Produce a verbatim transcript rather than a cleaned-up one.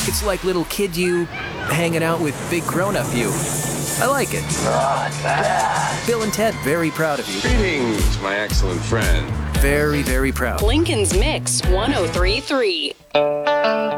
It's like little kid you hanging out with big grown-up you. I like it. Bill and Ted, very proud of you. Greetings, my excellent friend. Very, very proud. Lincoln's Mix one oh three point three.